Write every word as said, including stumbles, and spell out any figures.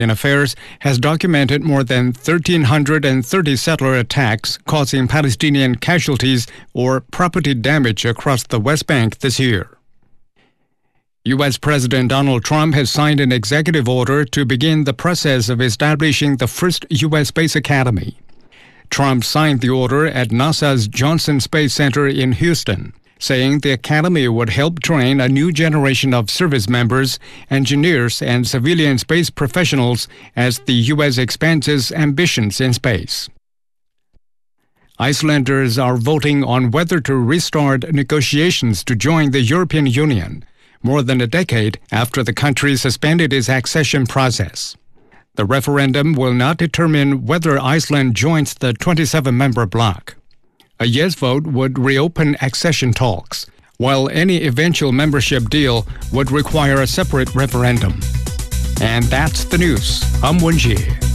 Affairs has documented more than one thousand three hundred thirty settler attacks causing Palestinian casualties or property damage across the West Bank this year. U S President Donald Trump has signed an executive order to begin the process of establishing the first U S Space Academy. Trump signed the order at NASA's Johnson Space Center in Houston, saying the academy would help train a new generation of service members, engineers, and civilian space professionals as the U S expands its ambitions in space. Icelanders are voting on whether to restart negotiations to join the European Union, more than a decade after the country suspended its accession process. The referendum will not determine whether Iceland joins the twenty-seven member bloc. A yes vote would reopen accession talks, while any eventual membership deal would require a separate referendum. And that's the news. I'm Wen Jie.